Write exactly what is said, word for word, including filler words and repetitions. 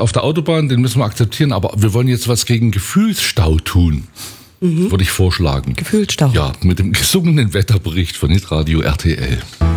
auf der Autobahn, den müssen wir akzeptieren, aber wir wollen jetzt was gegen Gefühlsstau tun. Mhm. Würde ich vorschlagen. Gefühlsstau. Ja, mit dem gesungenen Wetterbericht von Hitradio R T L.